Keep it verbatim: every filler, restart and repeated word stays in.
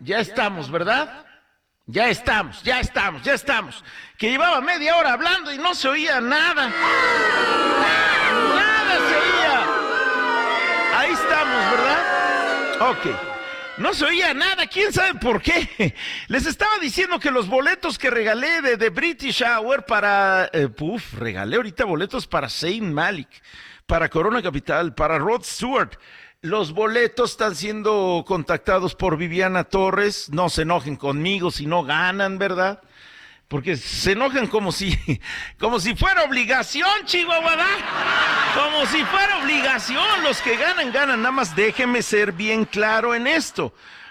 ya estamos, ¿verdad? Ya estamos, ya estamos, ya estamos. Que llevaba media hora hablando y no se oía nada. Nada se oía. Ahí estamos, ¿verdad? Ok. No se oía nada, quién sabe por qué. Les estaba diciendo que los boletos que regalé de, de British Hour para... Eh, uf, regalé ahorita boletos para Zayn Malik, para Corona Capital, para Rod Stewart. Los boletos están siendo contactados por Viviana Torres. No se enojen conmigo si no ganan, ¿verdad? Porque se enojan como si, como si fuera obligación, Chihuahua, ¿verdad? Como si fuera obligación. Los que ganan, ganan. Nada más déjeme ser bien claro en esto.